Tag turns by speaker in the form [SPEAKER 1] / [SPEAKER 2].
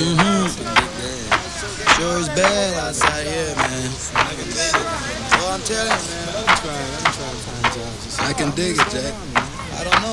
[SPEAKER 1] Sure is bad outside here, man. I can dig it. Well, I'm telling you, man.
[SPEAKER 2] I'm trying to find jobs.
[SPEAKER 1] I can dig it, Jack. I don't know.